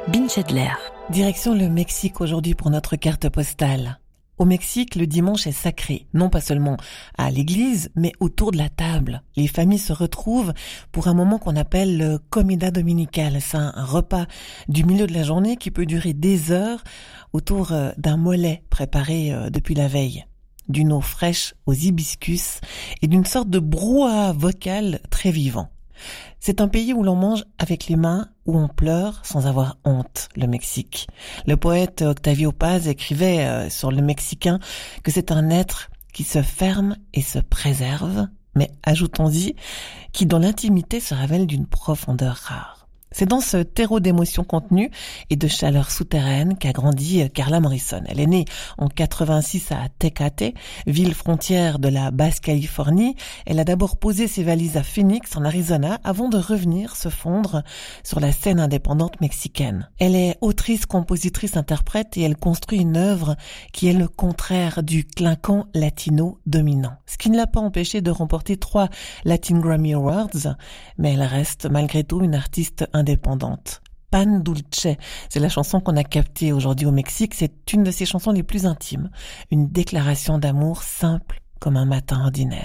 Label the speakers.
Speaker 1: Binchedler.
Speaker 2: Direction le Mexique aujourd'hui pour notre carte postale. Au Mexique, le dimanche est sacré, non pas seulement à l'église, mais autour de la table. Les familles se retrouvent pour un moment qu'on appelle le comida dominical. C'est un repas du milieu de la journée qui peut durer des heures autour d'un mollet préparé depuis la veille. D'une eau fraîche aux hibiscus et d'une sorte de brouhaha vocal très vivant. C'est un pays où l'on mange avec les mains, où on pleure sans avoir honte, le Mexique. Le poète Octavio Paz écrivait sur le Mexicain que c'est un être qui se ferme et se préserve, mais ajoutons-y, qui dans l'intimité se révèle d'une profondeur rare. C'est dans ce terreau d'émotions contenues et de chaleur souterraine qu'a grandi Carla Morrison. Elle est née en 86 à Tecate, ville frontière de la Basse-Californie. Elle a d'abord posé ses valises à Phoenix, en Arizona, avant de revenir se fondre sur la scène indépendante mexicaine. Elle est autrice, compositrice, interprète et elle construit une œuvre qui est le contraire du clinquant latino dominant. Ce qui ne l'a pas empêchée de remporter 3 Latin Grammy Awards, mais elle reste malgré tout une artiste indépendante. Pan Dulce, c'est la chanson qu'on a captée aujourd'hui au Mexique. C'est une de ses chansons les plus intimes. Une déclaration d'amour simple comme un matin ordinaire.